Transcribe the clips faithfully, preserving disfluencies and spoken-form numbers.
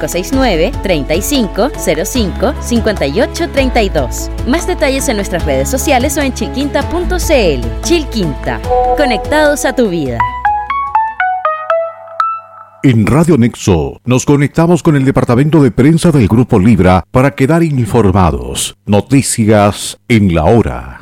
cinco seis nueve, treinta y cinco, cero cinco, cincuenta y ocho treinta y dos. Más detalles en nuestras redes sociales o en chilquinta punto c l. Chilquinta, conectados a tu vida. En Radio Nexo nos conectamos con el departamento de prensa del Grupo Libra para quedar informados. Noticias en la hora.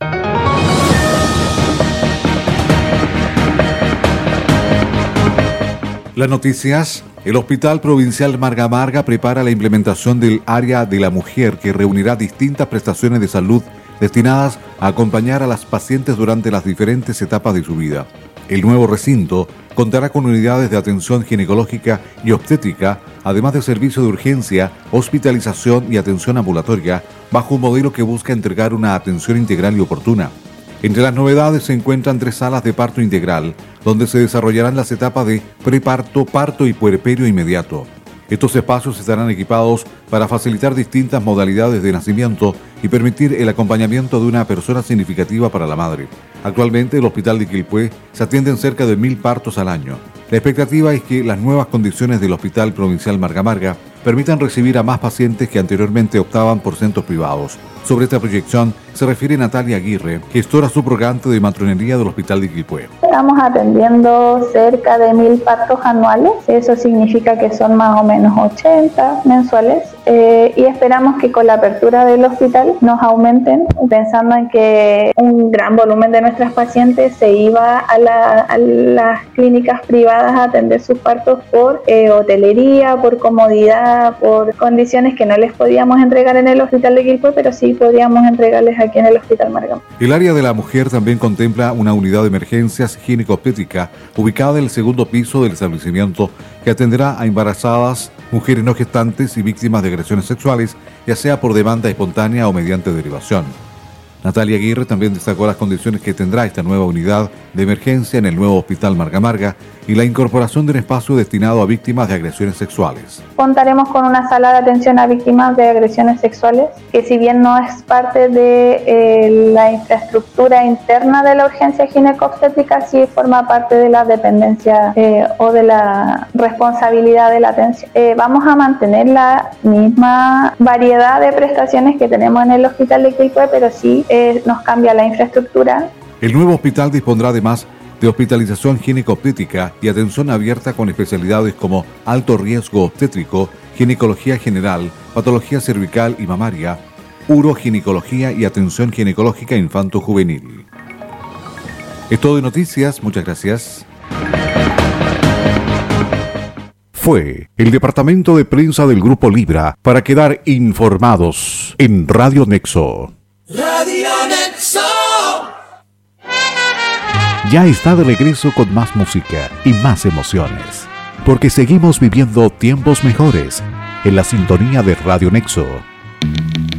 Las noticias. El Hospital Provincial Marga Marga prepara la implementación del Área de la Mujer, que reunirá distintas prestaciones de salud destinadas a acompañar a las pacientes durante las diferentes etapas de su vida. El nuevo recinto contará con unidades de atención ginecológica y obstétrica, además de servicio de urgencia, hospitalización y atención ambulatoria, bajo un modelo que busca entregar una atención integral y oportuna. Entre las novedades se encuentran tres salas de parto integral, donde se desarrollarán las etapas de preparto, parto y puerperio inmediato. Estos espacios estarán equipados para facilitar distintas modalidades de nacimiento y permitir el acompañamiento de una persona significativa para la madre. Actualmente, el Hospital de Quilpué se atienden cerca de mil partos al año. La expectativa es que las nuevas condiciones del Hospital Provincial Marga Marga permitan recibir a más pacientes que anteriormente optaban por centros privados. Sobre esta proyección se refiere Natalia Aguirre, gestora subrogante de matronería del Hospital de Quilpué. Estamos atendiendo cerca de mil partos anuales, eso significa que son más o menos ochenta mensuales, eh, y esperamos que con la apertura del hospital nos aumenten, pensando en que un gran volumen de nuestras pacientes se iba a, la, a las clínicas privadas a atender sus partos por eh, hotelería, por comodidad, por condiciones que no les podíamos entregar en el Hospital de Quilpué, pero sí podríamos entregarles aquí en el Hospital Marga. El área de la mujer también contempla una unidad de emergencias gineco-obstétrica ubicada en el segundo piso del establecimiento, que atenderá a embarazadas, mujeres no gestantes y víctimas de agresiones sexuales, ya sea por demanda espontánea o mediante derivación. Natalia Aguirre también destacó las condiciones que tendrá esta nueva unidad de emergencia en el nuevo Hospital Marga Marga y la incorporación de un espacio destinado a víctimas de agresiones sexuales. Contaremos con una sala de atención a víctimas de agresiones sexuales, que si bien no es parte de eh, la infraestructura interna de la urgencia gineco-obstétrica, sí forma parte de la dependencia eh, o de la responsabilidad de la atención. Eh, vamos a mantener la misma variedad de prestaciones que tenemos en el Hospital de Quilpué, pero sí eh, nos cambia la infraestructura. El nuevo hospital dispondrá además de hospitalización gineco-obstétrica y atención abierta con especialidades como alto riesgo obstétrico, ginecología general, patología cervical y mamaria, uroginecología y atención ginecológica infanto-juvenil. Es todo de noticias, muchas gracias. Fue el departamento de prensa del Grupo Libra para quedar informados en Radio Nexo. Radio Nexo. Ya está de regreso con más música y más emociones, porque seguimos viviendo tiempos mejores en la sintonía de Radio Nexo.